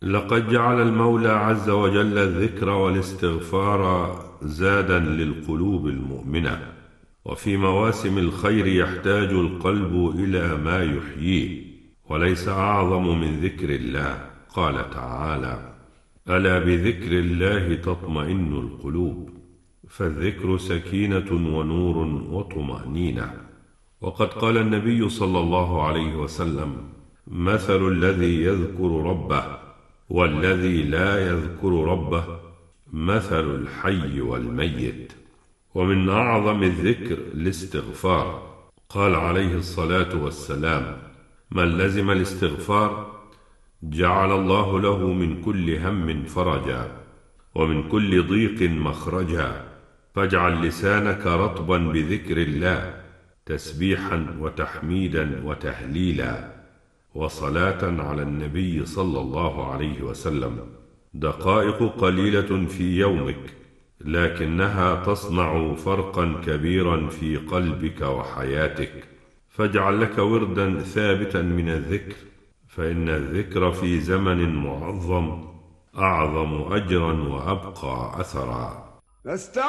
لقد جعل المولى عز وجل الذكر والاستغفار زادا للقلوب المؤمنة، وفي مواسم الخير يحتاج القلب إلى ما يحييه، وليس أعظم من ذكر الله. قال تعالى: ألا بذكر الله تطمئن القلوب. فالذكر سكينة ونور وطمأنينة. وقد قال النبي صلى الله عليه وسلم: مثل الذي يذكر ربه والذي لا يذكر ربه مثل الحي والميت. ومن أعظم الذكر الاستغفار. قال عليه الصلاة والسلام: من لزم الاستغفار جعل الله له من كل هم فرجا ومن كل ضيق مخرجا. فاجعل لسانك رطبا بذكر الله، تسبيحا وتحميدا وتهليلا وصلاة على النبي صلى الله عليه وسلم. دقائق قليلة في يومك، لكنها تصنع فرقا كبيرا في قلبك وحياتك. فاجعل لك وردا ثابتا من الذكر، فإن الذكر في زمن معظم أعظم أجرا وأبقى أثرا.